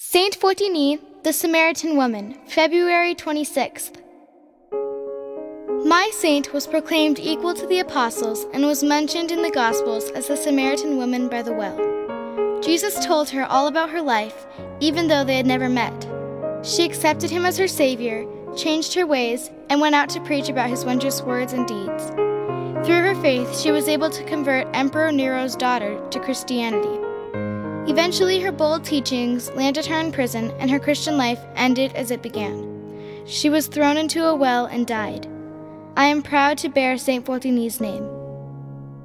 Saint Fortini, the Samaritan Woman, February 26th. My saint was proclaimed equal to the apostles and was mentioned in the Gospels as the Samaritan woman by the well. Jesus told her all about her life, even though they had never met. She accepted him as her Savior, changed her ways, and went out to preach about his wondrous words and deeds. Through her faith, she was able to convert Emperor Nero's daughter to Christianity. Eventually, her bold teachings landed her in prison, and her Christian life ended as it began. She was thrown into a well and died. I am proud to bear Saint Fortini's name.